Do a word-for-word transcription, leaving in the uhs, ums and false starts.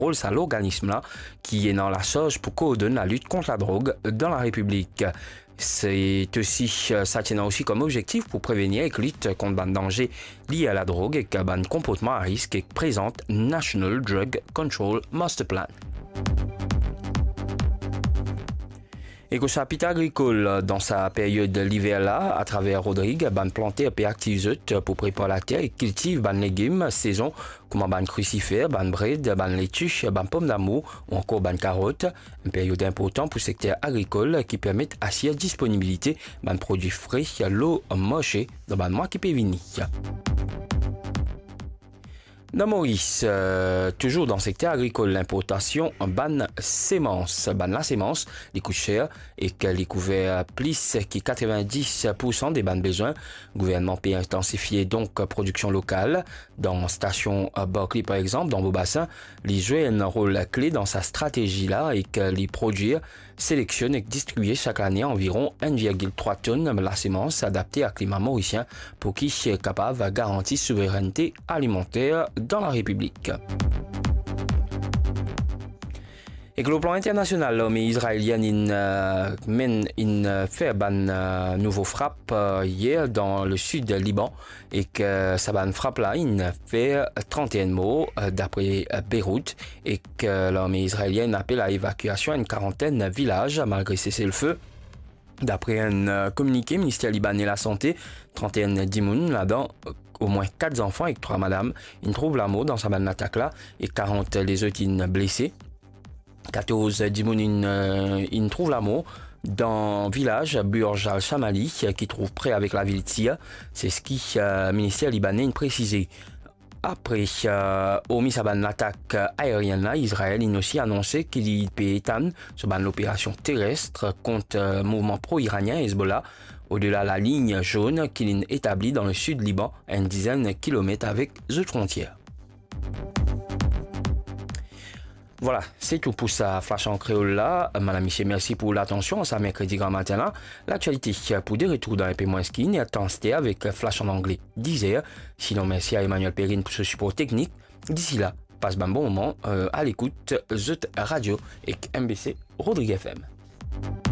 rôle ça l'organisme là qui est dans la charge pour coordonner la lutte contre la drogue dans la République. C'est aussi, ça tient aussi comme objectif pour prévenir et lutter contre les dangers liés à la drogue et un comportement à risque et présente National Drug Control Master Plan. Et que chapitre agricole dans sa période de l'hiver là, à travers Rodrigue, ban planté et active pour préparer la terre et cultive ban légumes saison comme ban crucifère, ban bread, ban laitue, ban pomme d'amour ou encore ban carotte. Une période importante pour le secteur agricole qui permet assurer disponibilité ban produits frais, l'eau moché dans ban mois qui peut venir. Dans Maurice, euh, toujours dans le secteur agricole, l'importation ban sémence. Ban la sémence, les coûts chers et qu'elle est couvert plus que quatre-vingt-dix pour cent des ban besoins. Le gouvernement peut intensifier donc production locale. Dans la station Berkeley, par exemple, dans vos bassins, les jouer un rôle clé dans sa stratégie là et que les produire, sélectionner et distribuer chaque année environ un virgule trois tonnes de la sémence adaptée à climat mauricien pour qui est capable de garantir souveraineté alimentaire dans la République. Et que le plan international, l'armée israélienne euh, mène une euh, fait ban euh, nouveau frappe euh, hier dans le sud du Liban et que ça ban frappe là, il fait trente et un morts euh, d'après euh, Beyrouth et que l'armée israélienne appelle à l'évacuation une quarantaine de villages malgré cessez-le-feu. D'après un euh, communiqué, ministère libanais de la Santé, trente et un dimoun là-dedans, euh, au moins quatre enfants et trois madames, ils trouvent la mort dans sa bande d'attaque là et quarante les autres ils blessés. quatorze dimoun ils, euh, ils trouvent la mort dans le village Burj al-Shamali qui trouve près avec la ville de Sia. C'est ce qui euh, le ministère libanais a précisé. Après, euh, au mis à l'attaque aérienne là, Israël a aussi annoncé qu'il peut étendre sur l'opération terrestre contre le euh, mouvement pro-iranien Hezbollah au-delà de la ligne jaune qu'il a établie dans le sud du Liban à une dizaine de kilomètres avec les frontières. Voilà, c'est tout pour ça, Flash en créole là. Madame Michel, merci pour l'attention. Ça mercredi grand matin là. L'actualité pour des retours dans un peu moins skin et intensité avec Flash en anglais dix heures. Sinon, merci à Emmanuel Perrine pour ce support technique. D'ici là, passe un bon moment euh, à l'écoute de Radio et M B C Rodrigue F M.